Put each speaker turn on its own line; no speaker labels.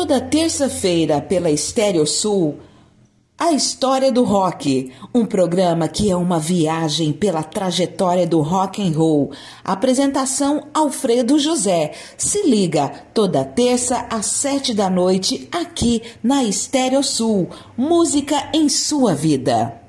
Toda terça-feira pela Estéreo Sul, A História do Rock, um programa que é uma viagem pela trajetória do rock and roll. Apresentação Alfredo José. Se liga, toda terça às 7 da noite, aqui na Estéreo Sul. Música em sua vida.